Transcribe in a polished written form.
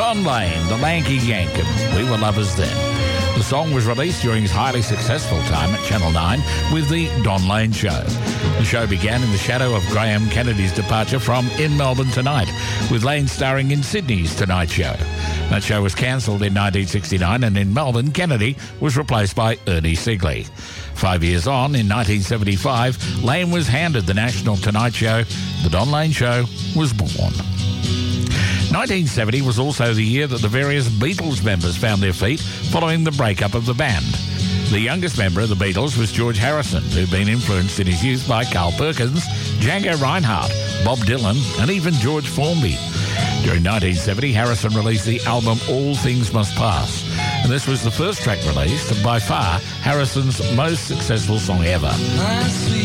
Don Lane, the lanky yank, and We Were Lovers Then. The song was released during his highly successful time at Channel 9 with the Don Lane Show. The show began in the shadow of Graham Kennedy's departure from In Melbourne Tonight, with Lane starring in Sydney's Tonight Show. That show was cancelled in 1969, and in Melbourne, Kennedy was replaced by Ernie Sigley. 5 years on, in 1975, Lane was handed the national Tonight Show. The Don Lane Show was born. 1970 was also the year that the various Beatles members found their feet following the breakup of the band. The youngest member of the Beatles was George Harrison, who'd been influenced in his youth by Carl Perkins, Django Reinhardt, Bob Dylan, and even George Formby. During 1970, Harrison released the album All Things Must Pass, and this was the first track released and by far Harrison's most successful song ever.